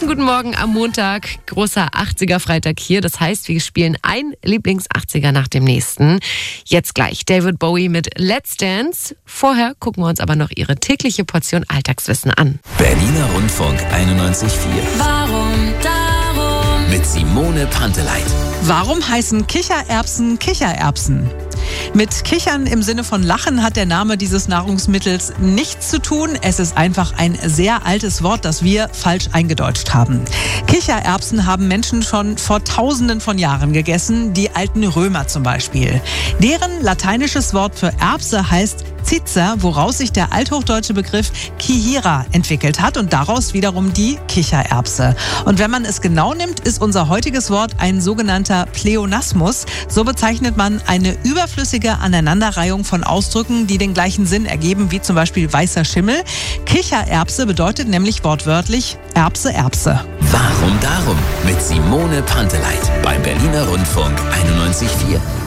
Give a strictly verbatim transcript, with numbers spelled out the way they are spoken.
guten Morgen am Montag, großer achtziger-Freitag hier. Das heißt, wir spielen ein Lieblings-achtziger nach dem nächsten. Jetzt gleich David Bowie mit Let's Dance. Vorher gucken wir uns aber noch ihre tägliche Portion Alltagswissen an. Berliner Rundfunk einundneunzig Komma vier. Warum, darum. Mit Simone Panteleit. Warum heißen Kichererbsen Kichererbsen? Mit Kichern im Sinne von Lachen hat der Name dieses Nahrungsmittels nichts zu tun. Es ist einfach ein sehr altes Wort, das wir falsch eingedeutscht haben. Kichererbsen haben Menschen schon vor Tausenden von Jahren gegessen, die alten Römer zum Beispiel. Deren lateinisches Wort für Erbse heißt Zizer, woraus sich der althochdeutsche Begriff Kihira entwickelt hat und daraus wiederum die Kichererbse. Und wenn man es genau nimmt, ist unser heutiges Wort ein sogenannter Pleonasmus. So bezeichnet man eine überflüssige Aneinanderreihung von Ausdrücken, die den gleichen Sinn ergeben, wie zum Beispiel weißer Schimmel. Kichererbse bedeutet nämlich wortwörtlich Erbse, Erbse. Warum darum? Mit Simone Panteleit beim Berliner Rundfunk einundneunzig Komma vier.